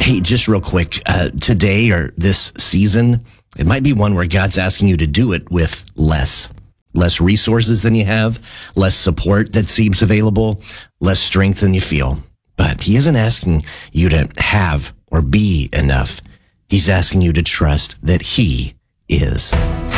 Hey, just real quick, today or this season, it might be one where God's asking you to do it with less resources than you have, less support that seems available, less strength than you feel. But he isn't asking you to have or be enough. He's asking you to trust that he is.